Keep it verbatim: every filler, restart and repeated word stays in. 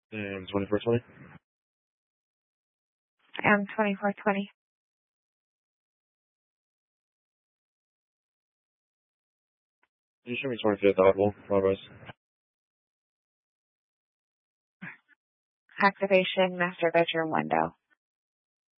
And twenty-four twenty? And twenty-four twenty. Can you show me twenty-fifth Audible, Progress? Activation master bedroom window.